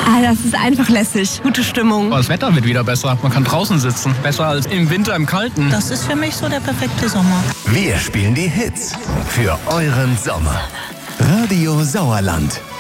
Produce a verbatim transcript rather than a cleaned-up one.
Ah, das ist einfach lässig. Gute Stimmung. Das Wetter wird wieder besser. Man kann draußen sitzen. Besser als im Winter im Kalten. Das ist für mich so der perfekte Sommer. Wir spielen die Hits für euren Sommer. Radio Sauerland.